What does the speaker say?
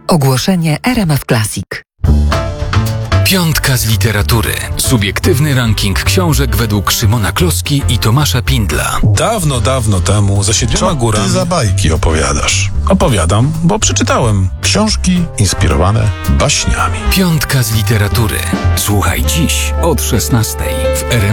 Ogłoszenie RMF Classic. Piątka z literatury. Subiektywny ranking książek według Szymona Kloski i Tomasza Pindla. Dawno, dawno temu za 7 górami... Ty za bajki opowiadasz. Opowiadam, bo przeczytałem. Książki inspirowane baśniami. Piątka z literatury. Słuchaj dziś od 16:00 w RMF.